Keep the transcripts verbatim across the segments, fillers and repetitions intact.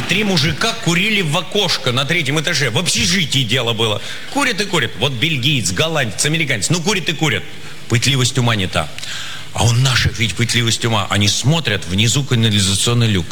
три мужика курили в окошко на третьем этаже. В общежитии дело было. Курят и курят. Вот бельгиец, голландец, американец. Ну, курят и курят. Пытливость ума не та. А у наших ведь пытливость ума. Они смотрят, внизу канализационный люк.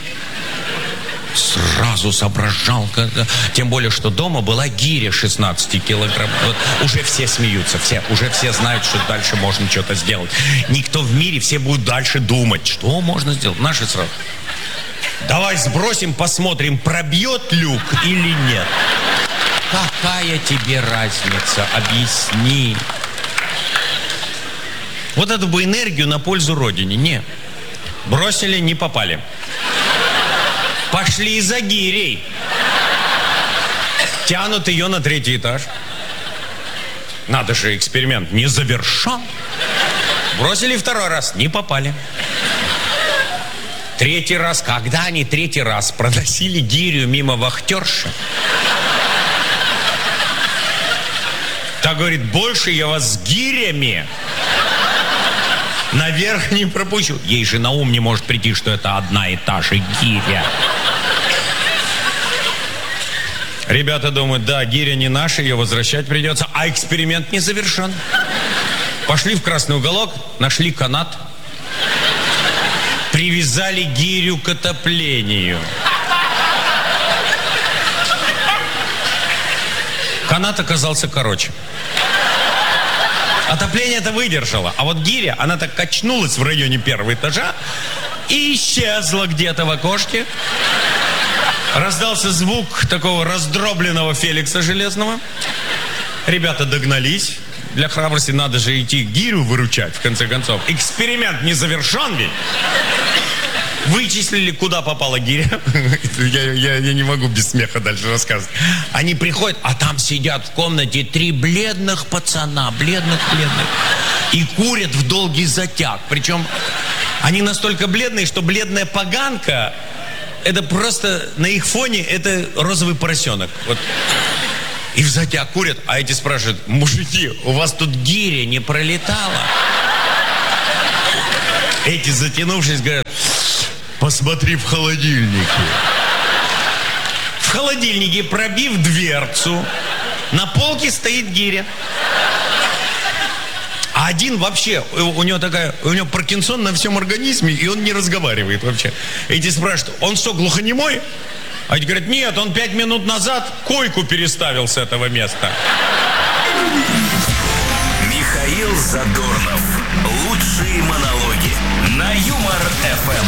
Сразу соображал. Тем более, что дома была гиря шестнадцать килограмм. Вот уже все смеются, все, уже все знают, что дальше можно что-то сделать. Никто в мире, все будут дальше думать, что можно сделать. Наши сразу. Давай сбросим, посмотрим, пробьет люк или нет. Какая тебе разница? Объясни. Вот эту бы энергию на пользу Родине. Не. Бросили, не попали. Пошли за гирей. Тянут ее на третий этаж. Надо же, эксперимент не завершен. Бросили второй раз, не попали. Третий раз, когда они третий раз проносили гирю мимо вахтерши, та говорит, больше я вас с гирями наверх не пропущу. Ей же на ум не может прийти, что это одна и та же гиря. Ребята думают, да, гиря не наша, ее возвращать придется, а эксперимент не завершен. Пошли в красный уголок, нашли канат, привязали гирю к отоплению. Канат оказался короче. Отопление-то выдержало, а вот гиря, она так качнулась в районе первого этажа и исчезла где-то в окошке. Раздался звук такого раздробленного Феликса Железного. Ребята догнались. Для храбрости надо же идти гирю выручать, в конце концов. Эксперимент не завершен ведь. Вычислили, куда попала гиря. я, я, я не могу без смеха дальше рассказывать. Они приходят, а там сидят в комнате три бледных пацана. Бледных-бледных. И курят в долгий затяг. Причем они настолько бледные, что бледная поганка... Это просто на их фоне это розовый поросенок. Вот. И в затяг курят, а эти спрашивают, мужики, у вас тут гиря не пролетала? Эти, затянувшись, говорят, посмотри в холодильнике. В холодильнике, пробив дверцу, на полке стоит гиря. А один вообще, у него такая, у него Паркинсон на всем организме, и он не разговаривает вообще. Эти спрашивают, он что, глухонемой? А эти говорят, нет, он пять минут назад койку переставил с этого места. Михаил Задорнов. Лучшие монологи на Юмор эф эм.